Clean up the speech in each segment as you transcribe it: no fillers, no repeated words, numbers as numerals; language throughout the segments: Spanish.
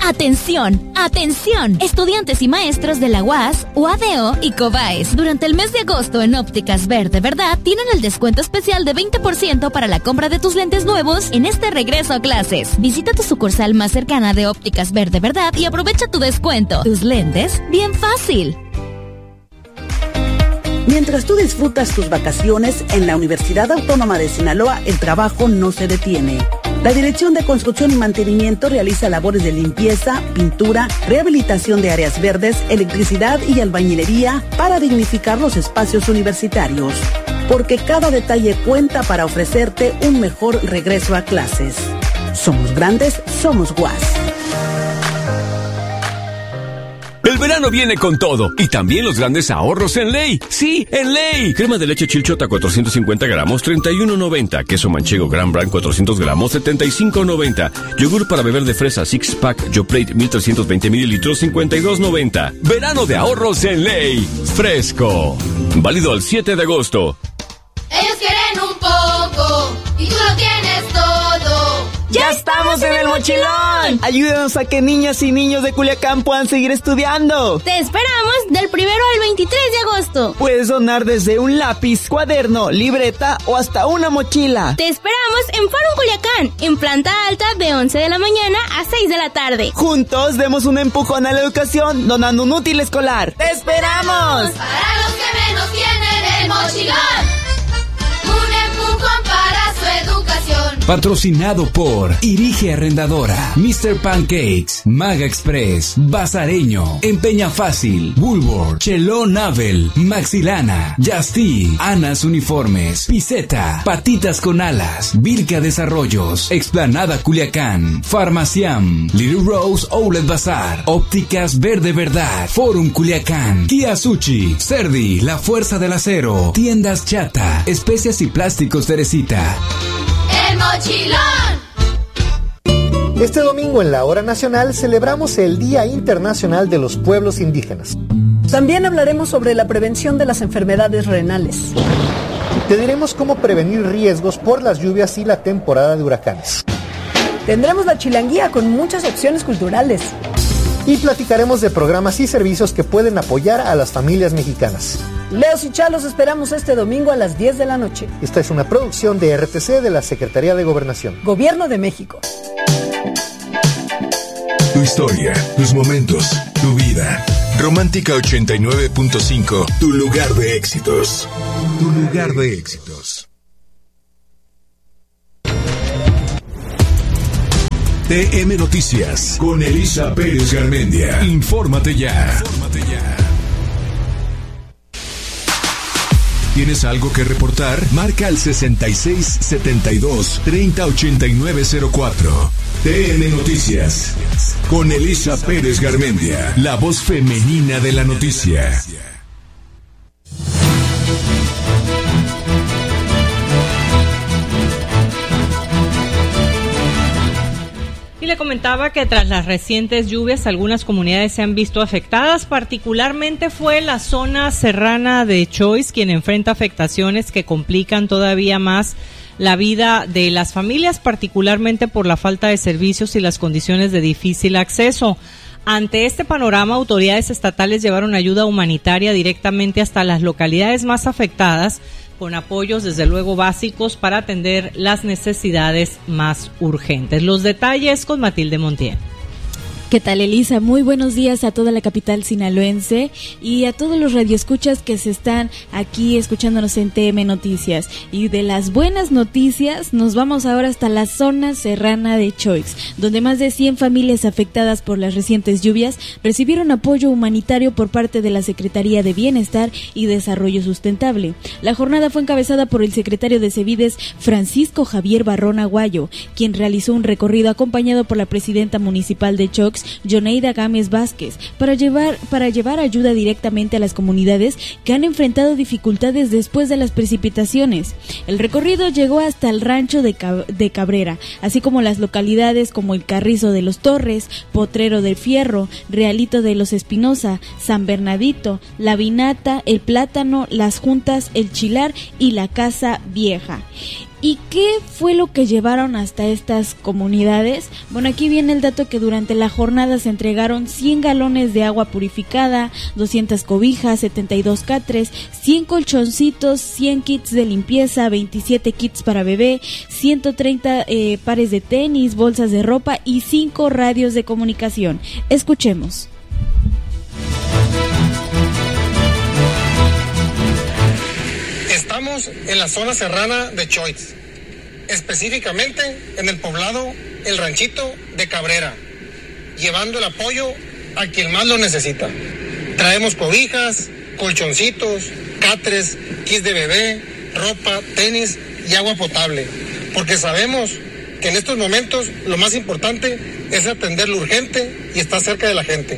¡Atención! ¡Atención! Estudiantes y maestros de la UAS, UADO y COBAES. Durante el mes de agosto en Ópticas Verde Verdad tienen el descuento especial de 20% para la compra de tus lentes nuevos en este regreso a clases. Visita tu sucursal más cercana de Ópticas Verde Verdad y aprovecha tu descuento. Tus lentes, bien fácil. Mientras tú disfrutas tus vacaciones, en la Universidad Autónoma de Sinaloa el trabajo no se detiene. La Dirección de Construcción y Mantenimiento realiza labores de limpieza, pintura, rehabilitación de áreas verdes, electricidad y albañilería para dignificar los espacios universitarios. Porque cada detalle cuenta para ofrecerte un mejor regreso a clases. Somos grandes, somos UAS. El verano viene con todo y también los grandes ahorros en Ley. Sí, en Ley. Crema de leche Chilchota 450 gramos, $31.90. Queso manchego Gran Bran 400 gramos, $75.90. Yogur para beber de fresa Six Pack Yoplait 1320 mililitros, $52.90. Verano de ahorros en Ley. Fresco. Válido al 7 de agosto. Ellos quieren un poco y tú lo tienes todo. ¡Ya estamos en el mochilón! Ayúdanos a que niñas y niños de Culiacán puedan seguir estudiando. Te esperamos del 1 al 23 de agosto. Puedes donar desde un lápiz, cuaderno, libreta o hasta una mochila. Te esperamos en Forum Culiacán, en planta alta de 11 de la mañana a 6 de la tarde. Juntos demos un empujón a la educación donando un útil escolar. ¡Te esperamos! Para los que menos tienen el mochilón. Un empujón para su educación. Patrocinado por Irige Arrendadora, Mr. Pancakes, Maga Express, Bazareño, Empeña Fácil, Bulwark, Chelón Navel, Maxilana, Justy, Anas Uniformes, Piseta, Patitas con Alas, Virca Desarrollos, Explanada Culiacán, Farmaciam, Little Rose Outlet Bazar, Ópticas Verde Verdad, Forum Culiacán, Kia Sushi, Cerdi, La Fuerza del Acero, Tiendas Chata, Especias y Plásticos Teresita. El mochilón. Este domingo en la Hora Nacional celebramos el Día Internacional de los Pueblos Indígenas. También hablaremos sobre la prevención de las enfermedades renales. Te diremos cómo prevenir riesgos por las lluvias y la temporada de huracanes. Tendremos la chilanguía con muchas opciones culturales. Y platicaremos de programas y servicios que pueden apoyar a las familias mexicanas. Leos y Chalos esperamos este domingo a las 10 de la noche. Esta es una producción de RTC de la Secretaría de Gobernación. Gobierno de México. Tu historia, tus momentos, tu vida. Romántica 89.5, tu lugar de éxitos. Tu lugar de éxitos. TM Noticias con Elisa Pérez Garmendia. Infórmate ya. ¿Tienes algo que reportar? Marca al 6672-308904. TN Noticias con Elisa Pérez Garmendia, la voz femenina de la noticia. Y le comentaba que tras las recientes lluvias algunas comunidades se han visto afectadas, particularmente fue la zona serrana de Choix quien enfrenta afectaciones que complican todavía más la vida de las familias, particularmente por la falta de servicios y las condiciones de difícil acceso. Ante este panorama, autoridades estatales llevaron ayuda humanitaria directamente hasta las localidades más afectadas, con apoyos desde luego básicos para atender las necesidades más urgentes. Los detalles con Matilde Montiel. ¿Qué tal, Elisa? Muy buenos días a toda la capital sinaloense y a todos los radioescuchas que se están aquí escuchándonos en TM Noticias. Y de las buenas noticias nos vamos ahora hasta la zona serrana de Choix, donde más de 100 familias afectadas por las recientes lluvias recibieron apoyo humanitario por parte de la Secretaría de Bienestar y Desarrollo Sustentable. La jornada fue encabezada por el secretario de Cevides, Francisco Javier Barrón Aguayo, quien realizó un recorrido acompañado por la presidenta municipal de Choix, Yoneida Gámez Vázquez, para llevar ayuda directamente a las comunidades que han enfrentado dificultades después de las precipitaciones. El recorrido llegó hasta el rancho de Cabrera, así como las localidades como el Carrizo de los Torres, Potrero del Fierro, Realito de los Espinosa, San Bernardito, La Vinata, El Plátano, Las Juntas, El Chilar y la Casa Vieja. ¿Y qué fue lo que llevaron hasta estas comunidades? Bueno, aquí viene el dato que durante la jornada se entregaron 100 galones de agua purificada, 200 cobijas, 72 catres, 100 colchoncitos, 100 kits de limpieza, 27 kits para bebé, 130 pares de tenis, bolsas de ropa y 5 radios de comunicación. Escuchemos. Estamos en la zona serrana de Choix, específicamente en el poblado El Ranchito de Cabrera, llevando el apoyo a quien más lo necesita. Traemos cobijas, colchoncitos, catres, kits de bebé, ropa, tenis y agua potable, porque sabemos que en estos momentos lo más importante es atender lo urgente y estar cerca de la gente.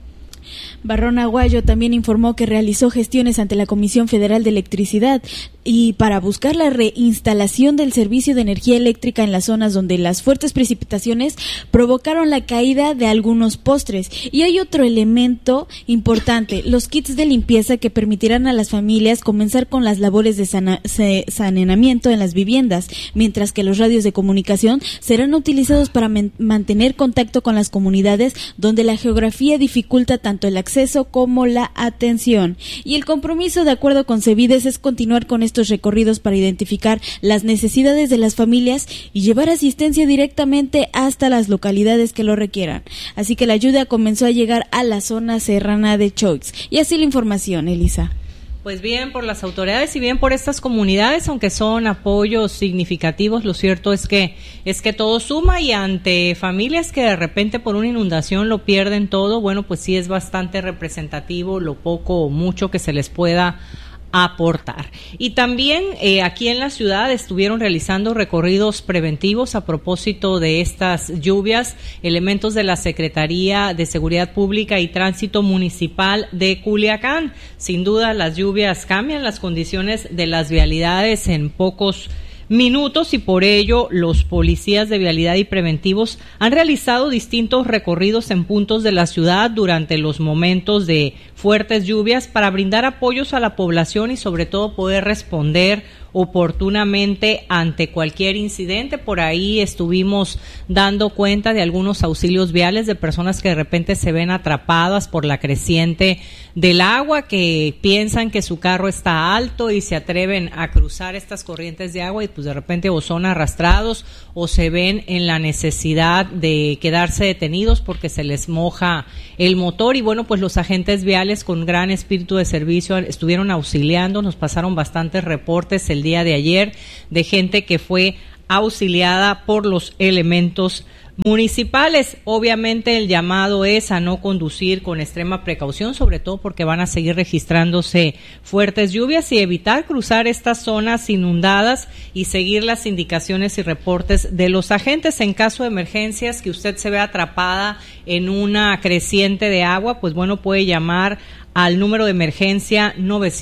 Barrón Aguayo también informó que realizó gestiones ante la Comisión Federal de Electricidad y para buscar la reinstalación del servicio de energía eléctrica en las zonas donde las fuertes precipitaciones provocaron la caída de algunos postes. Y hay otro elemento importante, los kits de limpieza que permitirán a las familias comenzar con las labores de saneamiento en las viviendas, mientras que los radios de comunicación serán utilizados para mantener contacto con las comunidades donde la geografía dificulta tanto el acceso como la atención. Y el compromiso, de acuerdo con Cevides, es continuar con estos recorridos para identificar las necesidades de las familias y llevar asistencia directamente hasta las localidades que lo requieran. Así que la ayuda comenzó a llegar a la zona serrana de Choix. Y así la información, Elisa. Pues bien por las autoridades y bien por estas comunidades, aunque son apoyos significativos, lo cierto es que todo suma, y ante familias que de repente por una inundación lo pierden todo, bueno, pues sí es bastante representativo lo poco o mucho que se les pueda aportar. Y también aquí en la ciudad estuvieron realizando recorridos preventivos a propósito de estas lluvias, elementos de la Secretaría de Seguridad Pública y Tránsito Municipal de Culiacán. Sin duda las lluvias cambian las condiciones de las vialidades en pocos minutos, y por ello los policías de vialidad y preventivos han realizado distintos recorridos en puntos de la ciudad durante los momentos de fuertes lluvias para brindar apoyos a la población y sobre todo poder responder oportunamente ante cualquier incidente. Por ahí estuvimos dando cuenta de algunos auxilios viales de personas que de repente se ven atrapadas por la creciente del agua, que piensan que su carro está alto y se atreven a cruzar estas corrientes de agua y pues de repente o son arrastrados o se ven en la necesidad de quedarse detenidos porque se les moja el motor. Y bueno, pues los agentes viales con gran espíritu de servicio estuvieron auxiliando, nos pasaron bastantes reportes el día de ayer de gente que fue auxiliada por los elementos municipales. Obviamente el llamado es a no conducir con extrema precaución, sobre todo porque van a seguir registrándose fuertes lluvias, y evitar cruzar estas zonas inundadas y seguir las indicaciones y reportes de los agentes. En caso de emergencias, que usted se vea atrapada en una creciente de agua, pues bueno, puede llamar al número de emergencia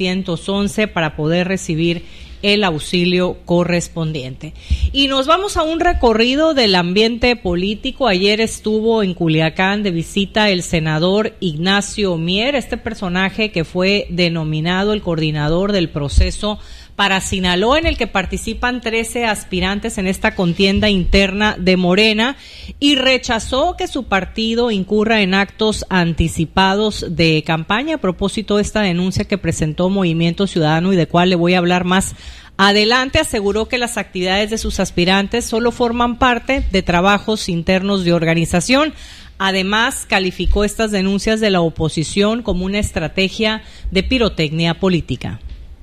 911 para poder recibir el auxilio correspondiente. Y nos vamos a un recorrido del ambiente político. Ayer estuvo en Culiacán de visita el senador Ignacio Mier, este personaje que fue denominado el coordinador del proceso para Sinaloa, en el que participan 13 aspirantes en esta contienda interna de Morena, y rechazó que su partido incurra en actos anticipados de campaña a propósito de esta denuncia que presentó Movimiento Ciudadano y de cual le voy a hablar más adelante. Aseguró que las actividades de sus aspirantes solo forman parte de trabajos internos de organización. Además, calificó estas denuncias de la oposición como una estrategia de pirotecnia política.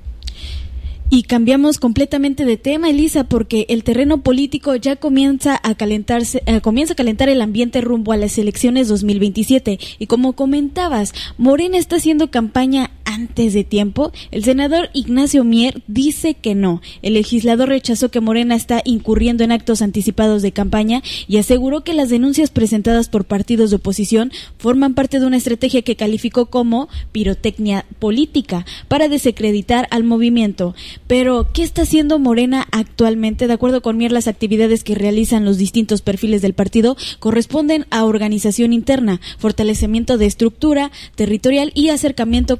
Y cambiamos completamente de tema, Elisa, porque el terreno político ya comienza a calentar el ambiente rumbo a las elecciones 2027. Y como comentabas, Morena está haciendo campaña antes de tiempo. El senador Ignacio Mier dice que no. El legislador rechazó que Morena está incurriendo en actos anticipados de campaña y aseguró que las denuncias presentadas por partidos de oposición forman parte de una estrategia que calificó como pirotecnia política para desacreditar al movimiento. Pero, ¿qué está haciendo Morena actualmente? De acuerdo con Mier, las actividades que realizan los distintos perfiles del partido corresponden a organización interna, fortalecimiento de estructura territorial y acercamiento con la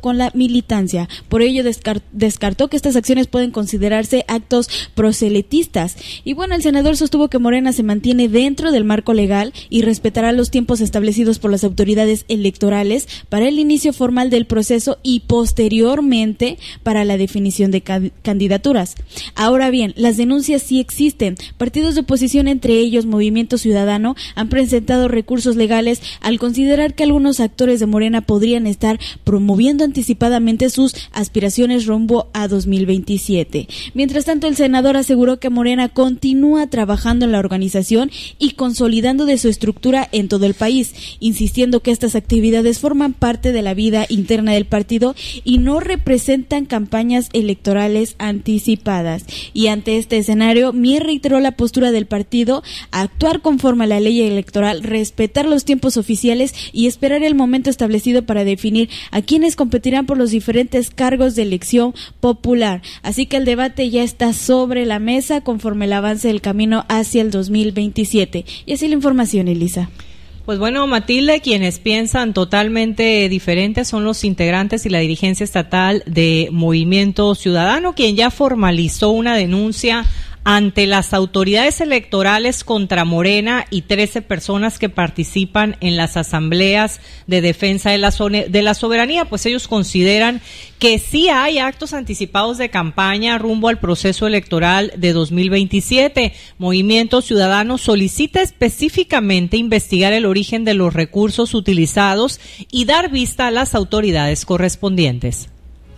militancia. Por ello descartó que estas acciones pueden considerarse actos proselitistas. Y bueno, el senador sostuvo que Morena se mantiene dentro del marco legal y respetará los tiempos establecidos por las autoridades electorales para el inicio formal del proceso y posteriormente para la definición de candidaturas. Ahora bien, las denuncias sí existen. Partidos de oposición, entre ellos Movimiento Ciudadano, han presentado recursos legales al considerar que algunos actores de Morena podrían estar promoviendo anticipadamente sus aspiraciones rumbo a 2027. Mientras tanto, el senador aseguró que Morena continúa trabajando en la organización y consolidando de su estructura en todo el país, insistiendo que estas actividades forman parte de la vida interna del partido y no representan campañas electorales anticipadas. Y ante este escenario, Mier reiteró la postura del partido a actuar conforme a la ley electoral, respetar los tiempos oficiales y esperar el momento establecido para definir a quienes competirán por los diferentes cargos de elección popular. Así que el debate ya está sobre la mesa conforme el avance del camino hacia el 2027. Y así la información, Elisa. Pues bueno, Matilde, quienes piensan totalmente diferente son los integrantes y la dirigencia estatal de Movimiento Ciudadano, quien ya formalizó una denuncia ante las autoridades electorales contra Morena y 13 personas que participan en las asambleas de defensa de la soberanía, pues ellos consideran que sí hay actos anticipados de campaña rumbo al proceso electoral de 2027. Movimiento Ciudadano solicita específicamente investigar el origen de los recursos utilizados y dar vista a las autoridades correspondientes.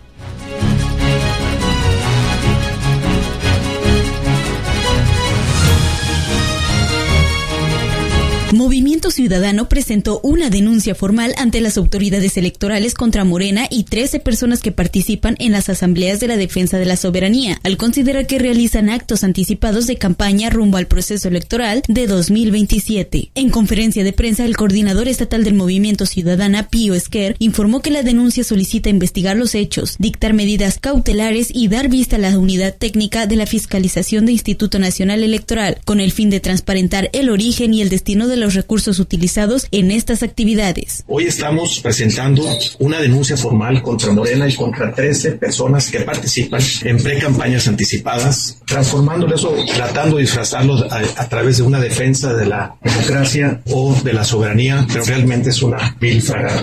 Movimiento Ciudadano presentó una denuncia formal ante las autoridades electorales contra Morena y 13 personas que participan en las asambleas de la defensa de la soberanía, al considerar que realizan actos anticipados de campaña rumbo al proceso electoral de 2027. En conferencia de prensa, el coordinador estatal del Movimiento Ciudadana, Pío Esquer, informó que la denuncia solicita investigar los hechos, dictar medidas cautelares y dar vista a la unidad técnica de la fiscalización de Instituto Nacional Electoral, con el fin de transparentar el origen y el destino de los recursos utilizados en estas actividades. Hoy estamos presentando una denuncia formal contra Morena y contra 13 personas que participan en precampañas anticipadas, transformándolo eso, tratando de disfrazarlo a través de una defensa de la democracia o de la soberanía, pero realmente es una vil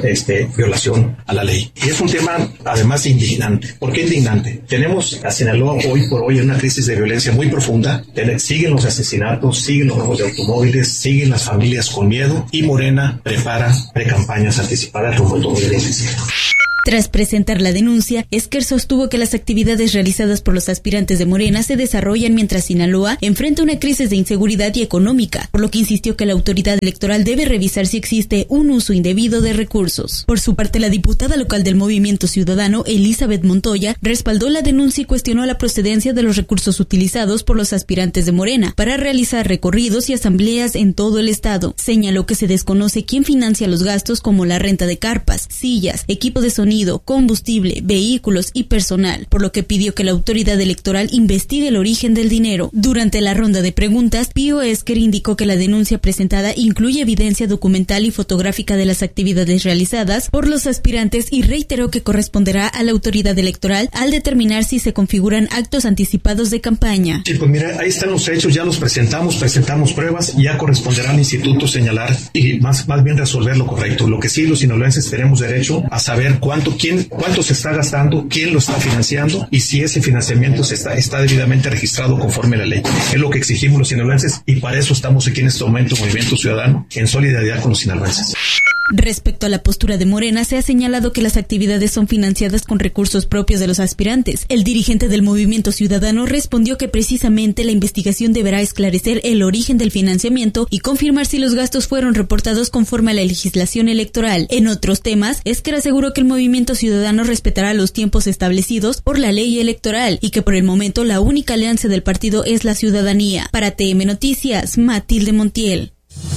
violación a la ley. Y es un tema además indignante. ¿Por qué indignante? Tenemos a Sinaloa hoy por hoy en una crisis de violencia muy profunda. Siguen los asesinatos, siguen los robos de automóviles, siguen las familias con miedo y Morena prepara precampañas anticipadas rumbo al 2027. Tras presentar la denuncia, Esquer sostuvo que las actividades realizadas por los aspirantes de Morena se desarrollan mientras Sinaloa enfrenta una crisis de inseguridad y económica, por lo que insistió que la autoridad electoral debe revisar si existe un uso indebido de recursos. Por su parte, la diputada local del Movimiento Ciudadano, Elizabeth Montoya, respaldó la denuncia y cuestionó la procedencia de los recursos utilizados por los aspirantes de Morena para realizar recorridos y asambleas en todo el estado. Señaló que se desconoce quién financia los gastos como la renta de carpas, sillas, equipo de sonido, combustible, vehículos y personal, por lo que pidió que la autoridad electoral investigue el origen del dinero. Durante la ronda de preguntas, Pío Esquer indicó que la denuncia presentada incluye evidencia documental y fotográfica de las actividades realizadas por los aspirantes y reiteró que corresponderá a la autoridad electoral al determinar si se configuran actos anticipados de campaña. Sí, pues mira, ahí están los hechos, ya los presentamos pruebas y ya corresponderá al instituto señalar y más bien resolver lo correcto. Lo que sí, los sinaloenses tenemos derecho a saber cuánto se está gastando, quién lo está financiando y si ese financiamiento está debidamente registrado conforme a la ley. Es lo que exigimos los sinaloenses y para eso estamos aquí en este momento, Movimiento Ciudadano, en solidaridad con los sinaloenses. Respecto a la postura de Morena, se ha señalado que las actividades son financiadas con recursos propios de los aspirantes. El dirigente del Movimiento Ciudadano respondió que precisamente la investigación deberá esclarecer el origen del financiamiento y confirmar si los gastos fueron reportados conforme a la legislación electoral. En otros temas, Esquer aseguró que el Movimiento Ciudadano respetará los tiempos establecidos por la ley electoral y que por el momento la única alianza del partido es la ciudadanía. Para TM Noticias, Matilde Montiel.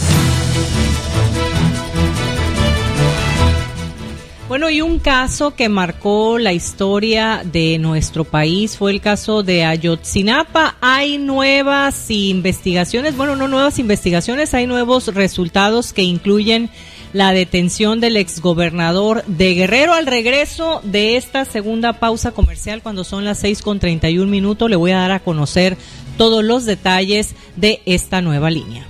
Bueno, y un caso que marcó la historia de nuestro país fue el caso de Ayotzinapa. Hay nuevas investigaciones, hay nuevos resultados que incluyen la detención del exgobernador de Guerrero. Al regreso de esta segunda pausa comercial, cuando son las 6:31, le voy a dar a conocer todos los detalles de esta nueva línea.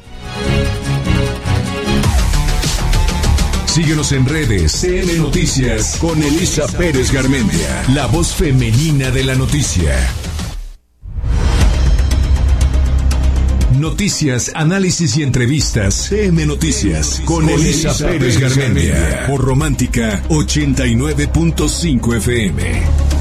Síguenos en redes, CN Noticias, con Elisa Pérez Garmendia, la voz femenina de la noticia. Noticias, análisis y entrevistas. CN Noticias, con Elisa Pérez Garmendia, por Romántica 89.5 FM.